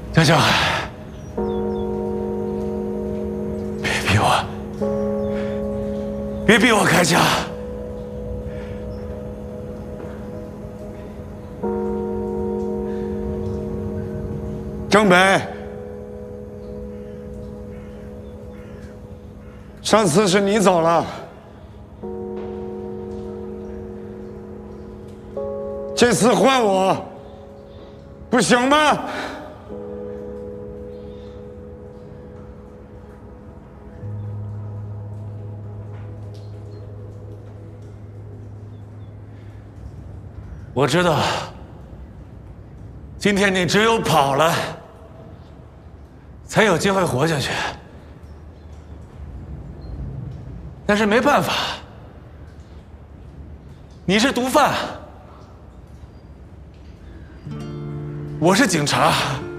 江小海，别逼我，别逼我开枪！ 郑北，上次是你走了，这次换我，不行吗？ 我知道，今天你只有跑了，才有机会活下去。但是没办法，你是毒贩，我是警察。